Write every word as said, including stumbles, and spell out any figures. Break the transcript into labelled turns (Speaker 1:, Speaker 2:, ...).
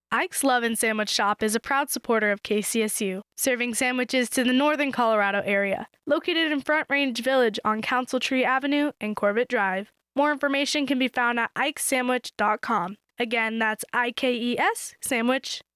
Speaker 1: Ike's Love and Sandwich Shop is a proud supporter of K C S U, serving sandwiches to the northern Colorado area, located in Front Range Village on Council Tree Avenue and Corbett Drive. More information can be found at ikes sandwich dot com. Again, that's I K E S sandwich